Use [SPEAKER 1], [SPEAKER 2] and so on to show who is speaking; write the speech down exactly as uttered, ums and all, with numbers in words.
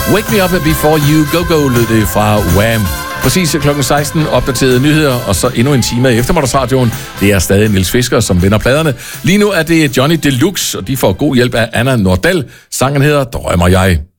[SPEAKER 1] Wake Me Up Before You Go Go lød det fra Wham. Præcis klokken seksten opdaterede nyheder, og så endnu en time af eftermiddagsradioen. Det er stadig Niels Fisker, som vender pladerne. Lige nu er det Johnny Deluxe, og de får god hjælp af Anna Nordal. Sangen hedder Drømmer jeg.